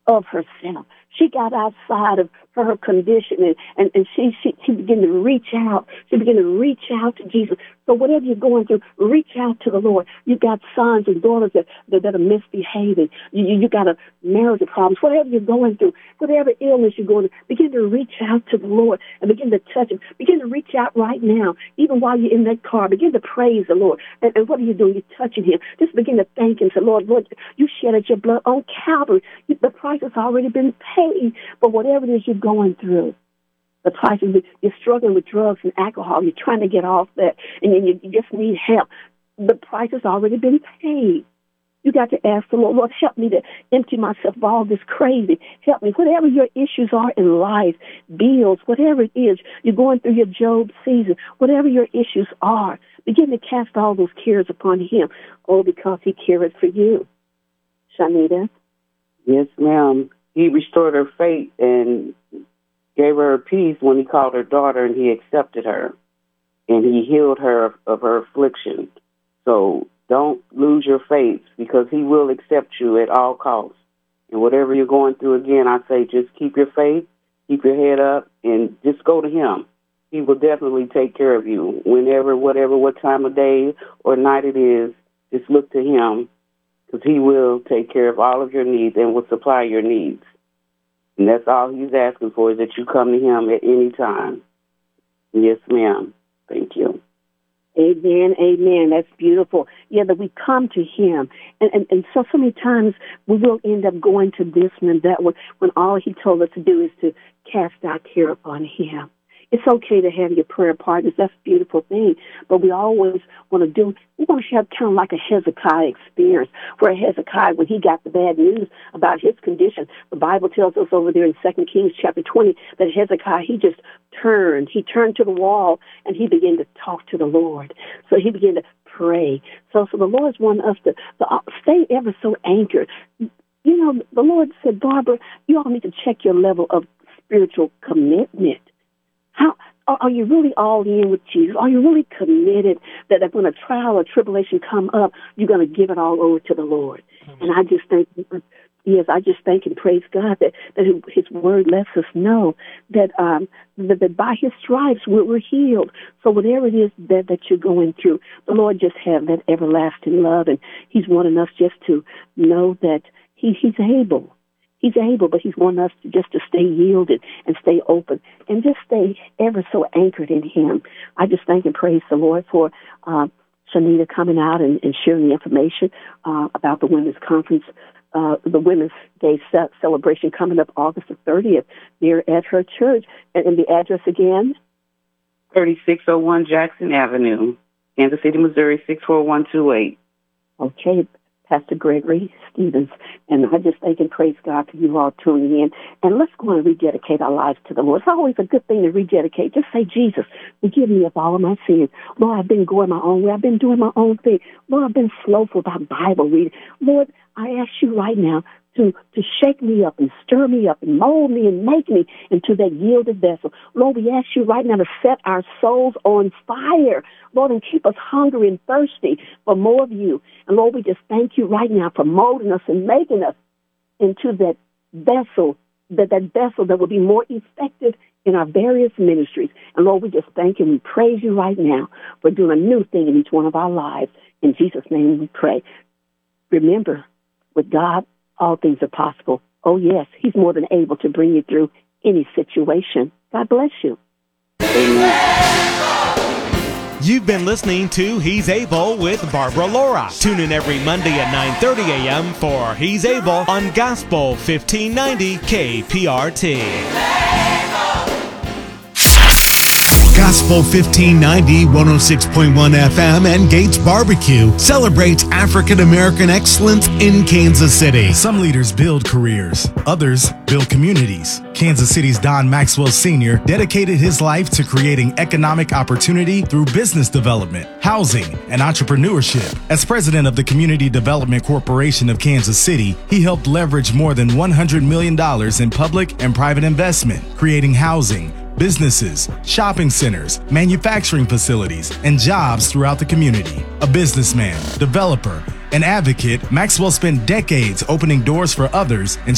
of herself. She got outside of her condition and she began to reach out. She began to reach out to Jesus. So whatever you're going through, reach out to the Lord. You got sons and daughters that are misbehaving. You got a marital problems. Whatever you're going through, whatever illness you're going through, begin to reach out to the Lord and begin to touch Him. Begin to reach out right now, even while you're in that car. Begin to praise the Lord. And what are you doing? You're touching Him. Just begin to thank Him. Say, Lord, you shedded your blood on Calvary. The price has already been paid. But whatever it is you're going through, the price is, you're struggling with drugs and alcohol, you're trying to get off that, and then you just need help. The price has already been paid. You got to ask the Lord, Lord, help me to empty myself of all this crazy. Help me. Whatever your issues are in life, bills, whatever it is, you're going through your Job season, whatever your issues are, begin to cast all those cares upon Him. Oh, because He cares for you. Shanita? Yes, ma'am. He restored her faith and gave her peace when He called her daughter, and He accepted her. And He healed her of her affliction. So don't lose your faith, because He will accept you at all costs. And whatever you're going through, again, I say just keep your faith, keep your head up, and just go to Him. He will definitely take care of you. Whenever, whatever, what time of day or night it is, just look to Him, because He will take care of all of your needs and will supply your needs. And that's all He's asking for, is that you come to Him at any time. Yes, ma'am. Thank you. Amen, amen. That's beautiful. Yeah, that we come to Him. And so many times we will end up going to this one and that one when all He told us to do is to cast our care upon Him. It's okay to have your prayer partners. That's a beautiful thing. But we always want to have kind of like a Hezekiah experience, where Hezekiah, when he got the bad news about his condition, the Bible tells us over there in 2 Kings chapter 20 that Hezekiah, he turned to the wall and he began to talk to the Lord. So he began to pray. So the Lord's wanting us to stay ever so anchored. You know, the Lord said, Barbara, you all need to check your level of spiritual commitment. How are you really all in with Jesus? Are you really committed that when a trial or tribulation come up, you're going to give it all over to the Lord? And I just thank and praise God that His Word lets us know that by His stripes we're healed. So whatever it is that you're going through, the Lord just have that everlasting love, and He's wanting us just to know that He's able. He's able, but He's wanting us to stay yielded and stay open and just stay ever so anchored in Him. I just thank and praise the Lord for Shanita coming out and sharing the information about the women's conference, the Women's Day celebration coming up August the 30th there at her church. And the address again? 3601 Jackson Avenue, Kansas City, Missouri, 64128. Okay. Pastor Gregory Stevens, and I just thank and praise God for you all tuning in. And let's go and rededicate our lives to the Lord. It's always a good thing to rededicate. Just say, Jesus, forgive me of all of my sins. Lord, I've been going my own way. I've been doing my own thing. Lord, I've been slowful about Bible reading. Lord, I ask you right now to shake me up and stir me up and mold me and make me into that yielded vessel. Lord, we ask you right now to set our souls on fire, Lord, and keep us hungry and thirsty for more of you. And Lord, we just thank you right now for molding us and making us into that vessel, that vessel that will be more effective in our various ministries. And Lord, we just thank you and we praise you right now for doing a new thing in each one of our lives. In Jesus' name we pray. Remember, with God, all things are possible. Oh, yes, He's more than able to bring you through any situation. God bless you. You've been listening to He's Able with Barbara Laura. Tune in every Monday at 9:30 a.m. for He's Able on Gospel 1590 KPRT. Gospel 1590, 106.1 FM, and Gates Barbecue celebrates African American excellence in Kansas City. Some leaders build careers, others build communities. Kansas City's Don Maxwell Sr. dedicated his life to creating economic opportunity through business development, housing, and entrepreneurship. As president of the Community Development Corporation of Kansas City, he helped leverage more than $100 million in public and private investment, creating housing, businesses, shopping centers, manufacturing facilities, and jobs throughout the community. A businessman, developer, and advocate, Maxwell spent decades opening doors for others and